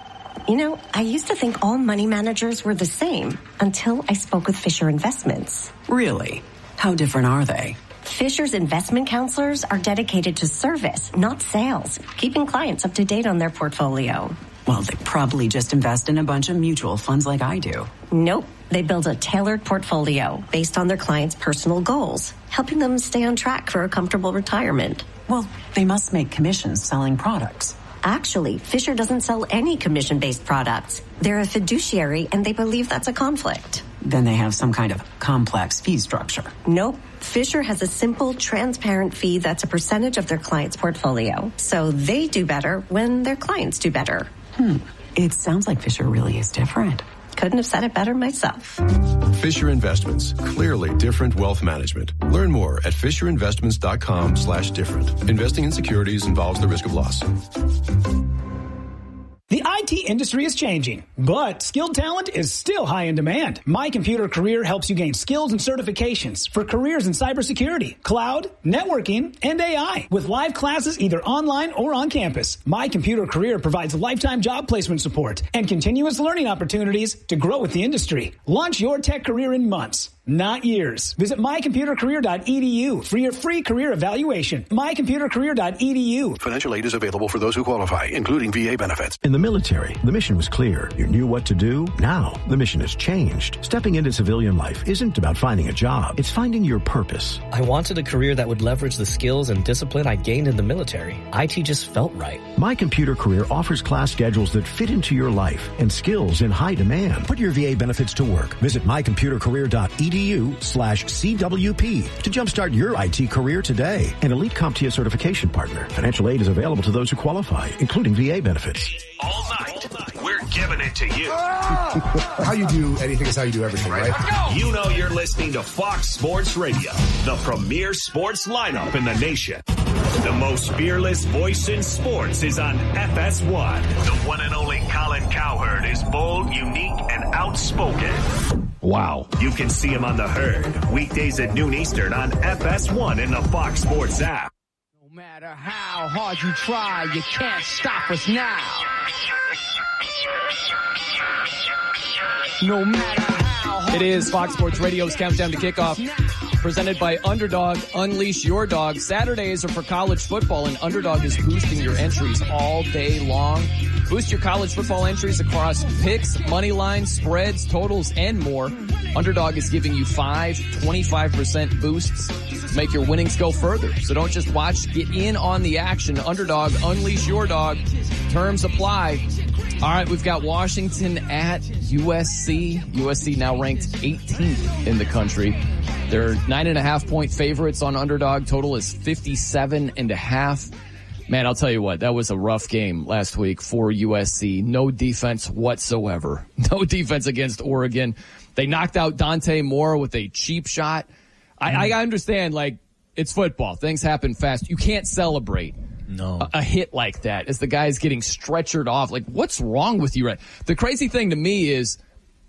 You know, I used to think all money managers were the same until I spoke with Fisher Investments. Really? How different are they? Fisher's investment counselors are dedicated to service, not sales, keeping clients up to date on their portfolio. Well, they probably just invest in a bunch of mutual funds like I do. Nope. They build a tailored portfolio based on their clients' personal goals, helping them stay on track for a comfortable retirement. Well, they must make commissions selling products. Actually, Fisher doesn't sell any commission-based products. They're a fiduciary, and they believe that's a conflict. Then they have some kind of complex fee structure. Nope. Fisher has a simple, transparent fee that's a percentage of their client's portfolio. So they do better when their clients do better. Hmm. It sounds like Fisher really is different. Couldn't have said it better myself. Fisher Investments. Clearly different wealth management. Learn more at fisherinvestments.com slash different. Investing in securities involves the risk of loss. The I T industry is changing, but skilled talent is still high in demand. My Computer Career helps you gain skills and certifications for careers in cybersecurity, cloud, networking, and A I. With live classes either online or on campus, My Computer Career provides lifetime job placement support and continuous learning opportunities to grow with the industry. Launch your tech career in months, not years. Visit my computer career dot e d u for your free career evaluation. my computer career dot e d u. Financial aid is available for those who qualify, including V A benefits. In the military, the mission was clear. You knew what to do. Now, the mission has changed. Stepping into civilian life isn't about finding a job. It's finding your purpose. I wanted a career that would leverage the skills and discipline I gained in the military. I T just felt right. My Computer Career offers class schedules that fit into your life and skills in high demand. Put your V A benefits to work. Visit my computer career dot e d u slash C W P to jumpstart your I T career today. An Elite CompTIA certification partner. Financial aid is available to those who qualify, including V A benefits. All night, we're giving it to you. How you do anything is how you do everything, right? You know you're listening to Fox Sports Radio, the premier sports lineup in the nation. The most fearless voice in sports is on F S one. The one and only Colin Cowherd is bold, unique, and outspoken. Wow. You can see him on The Herd, weekdays at noon Eastern on F S one and the Fox Sports app. No matter how hard you try, you can't stop us now. No matter how hard It is Fox Sports Radio's Countdown to Kickoff, presented by Underdog. Unleash your dog. Saturdays are for college football, and Underdog is boosting your entries all day long. Boost your college football entries across picks, money lines, spreads, totals, and more. Underdog is giving you five twenty-five percent boosts to make your winnings go further. So don't just watch, get in on the action. Underdog, unleash your dog. Terms apply. All right, we've got Washington at U S C. U S C now ranked eighteenth in the country. They're nine and a half point favorites on Underdog. Total is fifty-seven and a half. Man, I'll tell you what, that was a rough game last week for U S C. No defense whatsoever. No defense against Oregon. They knocked out Dante Moore with a cheap shot. I, I understand, like, it's football. Things happen fast. You can't celebrate no. a, a hit like that as the guy's getting stretchered off. Like, what's wrong with you? Right? The crazy thing to me is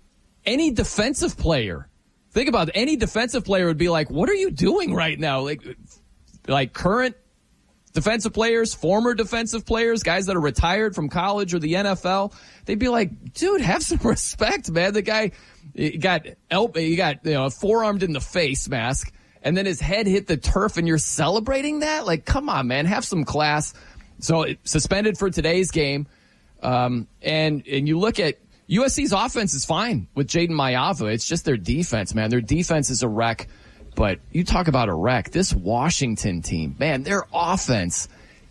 any defensive player, think about it, any defensive player would be like, what are you doing right now? Like, like current defensive players, former defensive players, guys that are retired from college or the N F L, they'd be like, dude, have some respect, man. The guy he got elb- he got you know forearmed in the face mask, and then his head hit the turf, and you're celebrating that? Like, come on, man, have some class. So it, suspended for today's game, um, and and you look at U S C's offense is fine with Jaden Mayava. It's just their defense, man. Their defense is a wreck. But you talk about a wreck. This Washington team, man, their offense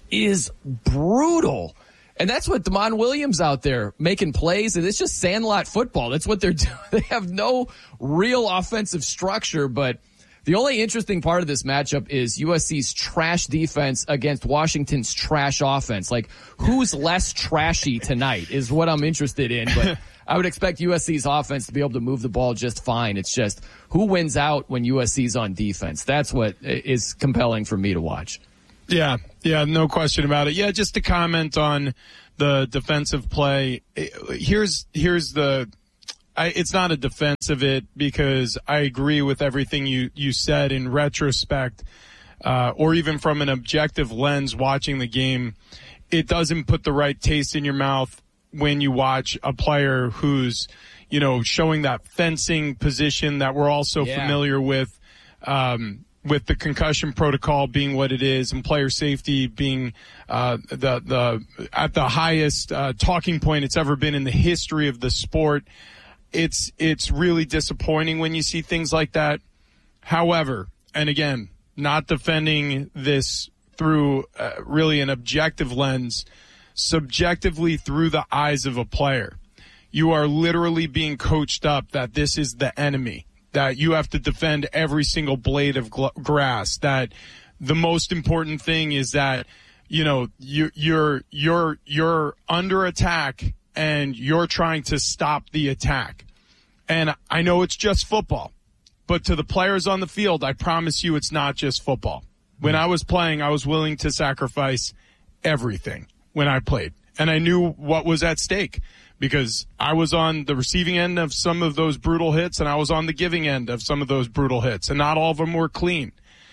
is brutal. And that's what Damon Williams out there making plays. And it's just sandlot football. That's what they're doing. They have no real offensive structure. But the only interesting part of this matchup is U S C's trash defense against Washington's trash offense. Like, who's less trashy tonight is what I'm interested in. But I would expect U S C's offense to be able to move the ball just fine. It's just who wins out when U S C's on defense. That's what is compelling for me to watch. Yeah, yeah, no question about it. Yeah, just to comment on the defensive play. Here's here's the I, it's not a defense of it because I agree with everything you, you said in retrospect, uh, or even from an objective lens watching the game. It doesn't put the right taste in your mouth when you watch a player who's, you know, showing that fencing position that we're all so Yeah. familiar with, um, with the concussion protocol being what it is and player safety being uh, the the at the highest uh, talking point it's ever been in the history of the sport. It's it's really disappointing when you see things like that. However, and again, not defending this through uh, really an objective lens, subjectively through the eyes of a player, you are literally being coached up that this is the enemy, that you have to defend every single blade of gl- grass, that the most important thing is that, you know, you, you're, you're, you're under attack and you're trying to stop the attack. And I know it's just football, but to the players on the field, I promise you it's not just football. When I was playing, I was willing to sacrifice everything when I played. And I knew what was at stake, because I was on the receiving end of some of those brutal hits and I was on the giving end of some of those brutal hits, and not all of them were clean.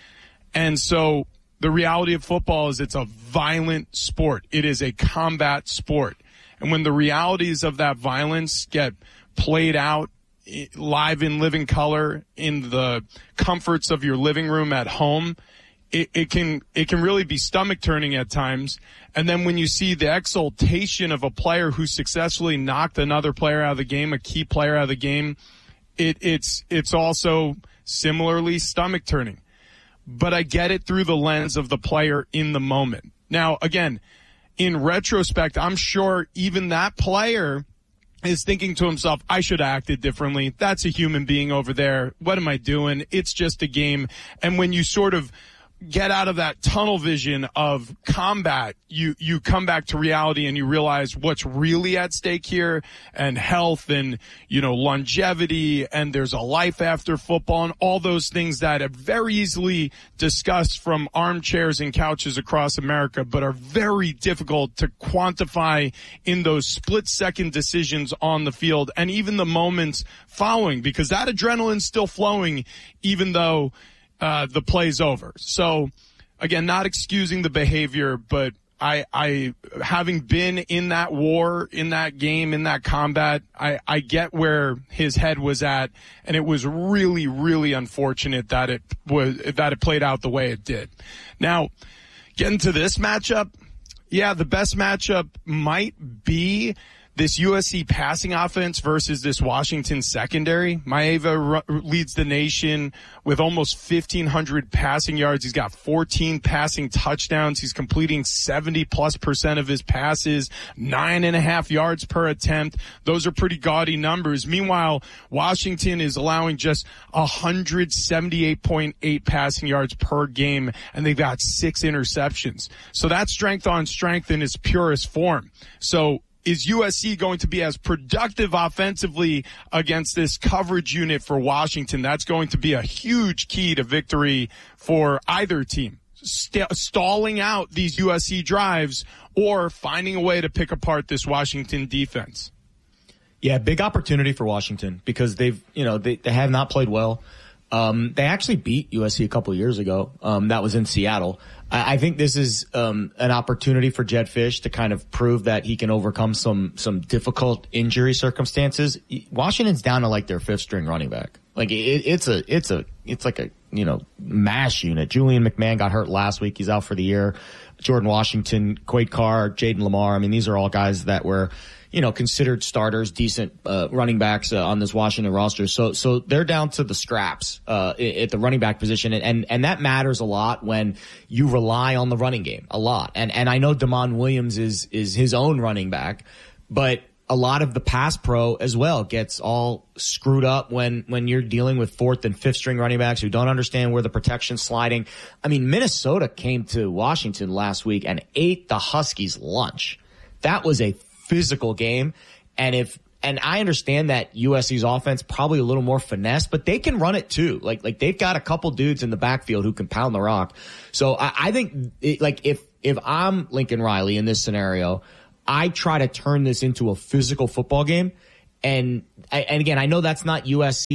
And so the reality of football is it's a violent sport. It is a combat sport. And when the realities of that violence get played out live in living color in the comforts of your living room at home, It, it can it can really be stomach turning at times. And then when you see the exaltation of a player who successfully knocked another player out of the game, a key player out of the game, it, it's it's also similarly stomach turning. But I get it through the lens of the player in the moment. Now, again, in retrospect, I'm sure even that player is thinking to himself, I should have acted differently. That's a human being over there. What am I doing? It's just a game. And when you sort of get out of that tunnel vision of combat, you, you come back to reality and you realize what's really at stake here, and health and, you know, longevity, and there's a life after football and all those things that are very easily discussed from armchairs and couches across America, but are very difficult to quantify in those split second decisions on the field and even the moments following, because that adrenaline's still flowing even though Uh, the play's over. So, again, not excusing the behavior, but I, I, having been in that war, in that game, in that combat, I, I get where his head was at, and it was really, really unfortunate that it was, that it played out the way it did. Now, getting to this matchup, yeah, the best matchup might be this U S C passing offense versus this Washington secondary. Maeva r- leads the nation with almost fifteen hundred passing yards. He's got fourteen passing touchdowns. He's completing seventy plus percent of his passes, nine and a half yards per attempt. Those are pretty gaudy numbers. Meanwhile, Washington is allowing just one hundred seventy-eight point eight passing yards per game, and they've got six interceptions. So that's strength on strength in its purest form. So is U S C going to be as productive offensively against this coverage unit for Washington? That's going to be a huge key to victory for either team. St- stalling out these U S C drives or finding a way to pick apart this Washington defense. Yeah, big opportunity for Washington because they've, you know, they, they have not played well. Um, they actually beat U S C a couple of years ago. Um, that was in Seattle. I, I think this is, um, an opportunity for Jedd Fisch to kind of prove that he can overcome some, some difficult injury circumstances. Washington's down to like their fifth string running back. Like it, it's a, it's a, it's like a, you know, mash unit. Julian McMahon got hurt last week. He's out for the year. Jordan Washington, Quade Carr, Jaden Lamar. I mean, these are all guys that were, you know, considered starters, decent uh, running backs uh, on this Washington roster. So, so they're down to the scraps uh, at the running back position, and, and and that matters a lot when you rely on the running game a lot. And and I know Damon Williams is is his own running back, but a lot of the pass pro as well gets all screwed up when when you're dealing with fourth and fifth string running backs who don't understand where the protection's sliding. I mean, Minnesota came to Washington last week and ate the Huskies' lunch. That was a physical game. And if, and I understand that U S C's offense probably a little more finesse, but they can run it too. Like, like they've got a couple dudes in the backfield who can pound the rock. So I, I think it, like if, if I'm Lincoln Riley in this scenario, I try to turn this into a physical football game. And, and again, I know that's not U S C's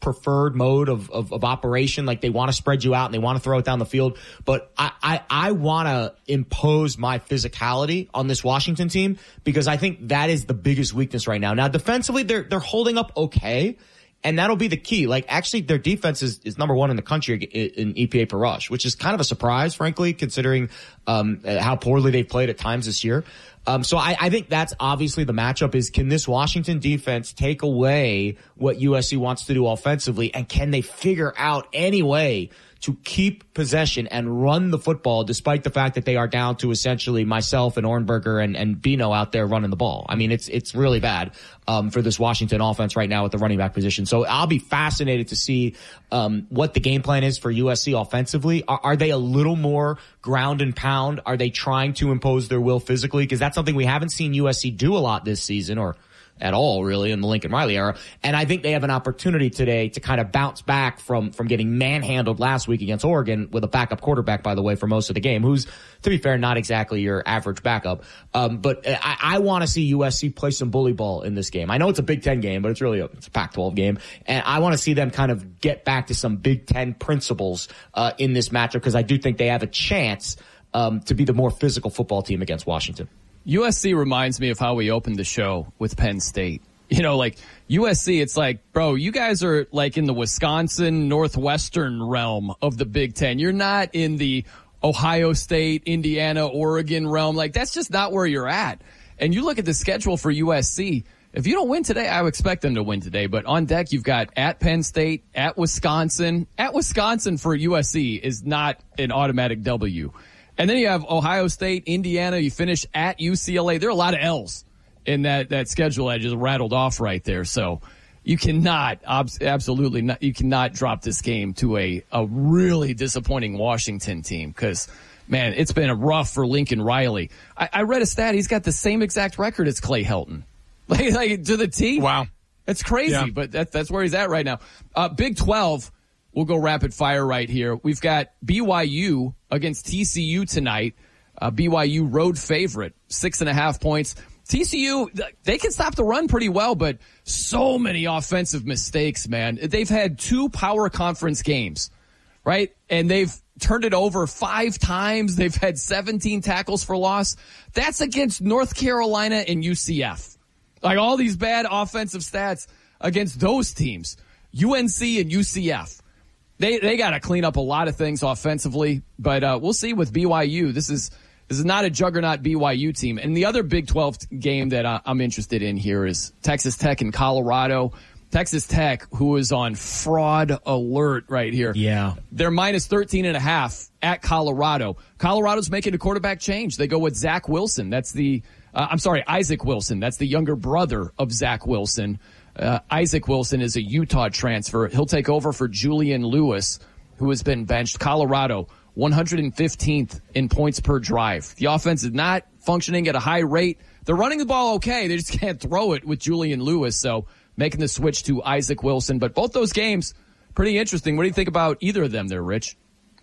preferred mode of, of, of operation. Like they want to spread you out and they want to throw it down the field. But I, I, I want to impose my physicality on this Washington team because I think that is the biggest weakness right now. Now defensively, they're, they're holding up okay. And that'll be the key. Like actually their defense is, is number one in the country in E P A per rush, which is kind of a surprise, frankly, considering, um, how poorly they've played at times this year. Um, so I, I think that's obviously the matchup is can this Washington defense take away what U S C wants to do offensively and can they figure out any way to keep possession and run the football despite the fact that they are down to essentially myself and Ornberger and, and Bino out there running the ball. I mean, it's, it's really bad, um, for this Washington offense right now at the running back position. So I'll be fascinated to see, um, what the game plan is for U S C offensively. Are, are they a little more ground and pound? Are they trying to impose their will physically? Cause that's something we haven't seen U S C do a lot this season or at all really in the Lincoln Riley era. And I think they have an opportunity today to kind of bounce back from, from getting manhandled last week against Oregon with a backup quarterback, by the way, for most of the game, who's, to be fair, not exactly your average backup. Um, but I, I want to see U S C play some bully ball in this game. I know it's a Big Ten game, but it's really a, it's a Pac twelve game. And I want to see them kind of get back to some Big Ten principles, uh, in this matchup because I do think they have a chance, um, to be the more physical football team against Washington. U S C reminds me of how we opened the show with Penn State. You know, like U S C, it's like, bro, you guys are like in the Wisconsin Northwestern realm of the Big Ten. You're not in the Ohio State, Indiana, Oregon realm. Like that's just not where you're at. And you look at the schedule for U S C. If you don't win today, I would expect them to win today. But on deck, you've got at Penn State, at Wisconsin. At Wisconsin for U S C is not an automatic W. And then you have Ohio State, Indiana. You finish at U C L A. There are a lot of L's in that, that schedule I just rattled off right there. So you cannot, absolutely not, you cannot drop this game to a, a really disappointing Washington team because, man, it's been a rough for Lincoln Riley. I, I read a stat. He's got the same exact record as Clay Helton. Like, like to the T. Wow. It's crazy, yeah. But that, that's where he's at right now. Uh, Big twelve. We'll go rapid fire right here. We've got B Y U against T C U tonight. Uh, B Y U road favorite, six and a half points. T C U, they can stop the run pretty well, but so many offensive mistakes, man. They've had two power conference games, right? And they've turned it over five times. They've had seventeen tackles for loss. That's against North Carolina and U C F. Like all these bad offensive stats against those teams, U N C and U C F. They they got to clean up a lot of things offensively, but uh, we'll see with B Y U. This is this is not a juggernaut B Y U team. And the other Big twelve game that uh, I'm interested in here is Texas Tech and Colorado. Texas Tech, who is on fraud alert right here. Yeah. They're minus thirteen and a half at Colorado. Colorado's making a quarterback change. They go with Zach Wilson. That's the uh, I'm sorry, Isaac Wilson. That's the younger brother of Zach Wilson. Uh, Isaac Wilson is a Utah transfer. He'll take over for Julian Lewis, who has been benched. Colorado, one hundred fifteenth in points per drive. The offense is not functioning at a high rate. They're running the ball okay. They just can't throw it with Julian Lewis. So making the switch to Isaac Wilson. But both those games, pretty interesting. What do you think about either of them there, Rich?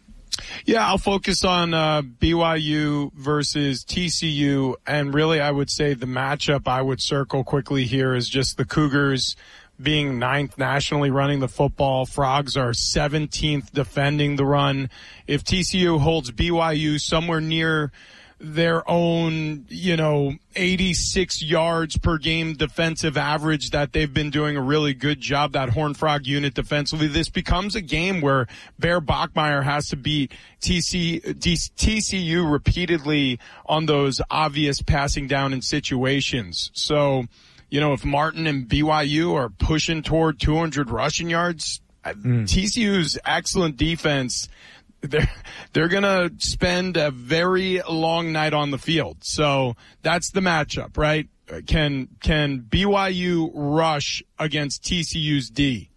Yeah, I'll focus on uh, B Y U versus T C U, and really I would say the matchup I would circle quickly here is just the Cougars being ninth nationally running the football. Frogs are seventeenth defending the run. If T C U holds B Y U somewhere near their own, you know, eighty-six yards per game defensive average that they've been doing a really good job, that Horned Frog unit defensively, this becomes a game where Bear Bachmeier has to beat T C, T C U repeatedly on those obvious passing down in situations. So, you know, if Martin and B Y U are pushing toward two hundred rushing yards, mm. T C U's excellent defense, they're, they're going to spend a very long night on the field. So that's the matchup, right? Can, can B Y U rush against T C U's D?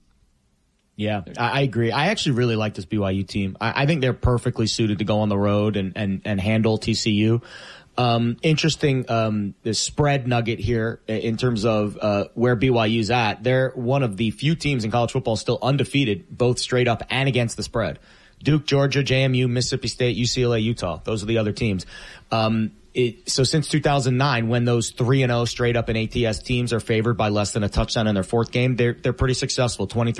Yeah, I agree. I actually really like this B Y U team. I, I think they're perfectly suited to go on the road and, and, and handle T C U. Um, interesting, um, the spread nugget here in terms of, uh, where B Y U's at. They're one of the few teams in college football still undefeated, both straight up and against the spread. Duke, Georgia, J M U, Mississippi State, U C L A, Utah. Those are the other teams. Um, it, so since two thousand nine, when those three and oh straight up in A T S teams are favored by less than a touchdown in their fourth game, they're, they're pretty successful. twenty-three